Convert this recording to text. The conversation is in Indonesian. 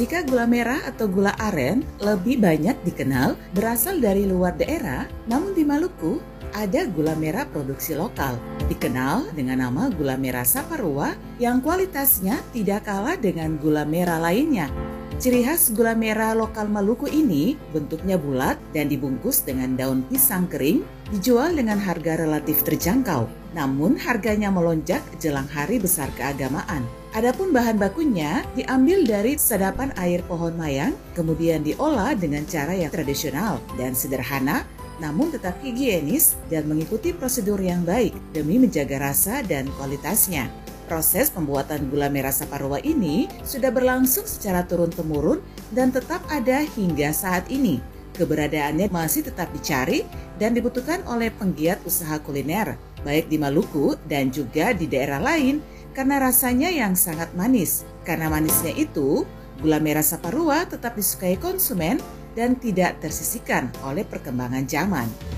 Jika gula merah atau gula aren lebih banyak dikenal berasal dari luar daerah, namun di Maluku ada gula merah produksi lokal, dikenal dengan nama gula merah Saparua yang kualitasnya tidak kalah dengan gula merah lainnya. Ciri khas gula merah lokal Maluku ini bentuknya bulat dan dibungkus dengan daun pisang kering, dijual dengan harga relatif terjangkau. Namun harganya melonjak jelang hari besar keagamaan. Adapun bahan bakunya diambil dari sedapan air pohon mayang, kemudian diolah dengan cara yang tradisional dan sederhana, namun tetap higienis dan mengikuti prosedur yang baik demi menjaga rasa dan kualitasnya. Proses pembuatan gula merah Saparua ini sudah berlangsung secara turun-temurun dan tetap ada hingga saat ini. Keberadaannya masih tetap dicari dan dibutuhkan oleh penggiat usaha kuliner, baik di Maluku dan juga di daerah lain, karena rasanya yang sangat manis. Karena manisnya itu, gula merah Saparua tetap disukai konsumen dan tidak tersisihkan oleh perkembangan zaman.